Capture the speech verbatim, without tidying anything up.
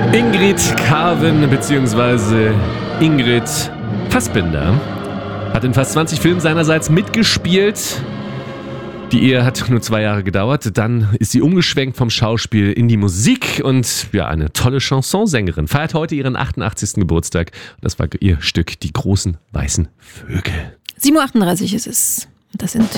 Ingrid Carven bzw. Ingrid Fassbinder hat in fast zwanzig Filmen seinerseits mitgespielt. Die Ehe hat nur zwei Jahre gedauert. Dann ist sie umgeschwenkt vom Schauspiel in die Musik und ja, eine tolle Chansonsängerin. Feiert heute ihren achtundachtzigsten Geburtstag. Das war ihr Stück Die großen weißen Vögel. sieben Uhr achtunddreißig ist es. Das sind